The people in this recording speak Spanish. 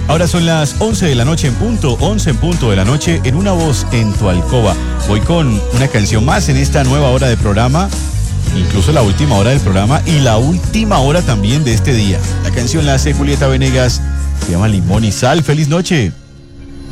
Ahora son las 11 de la noche en punto, 11 en punto de la noche, en Una Voz en tu Alcoba. Voy con una canción más en esta nueva hora de programa, incluso la última hora del programa y la última hora también de este día. La canción la hace Julieta Venegas, se llama Limón y Sal. ¡Feliz noche!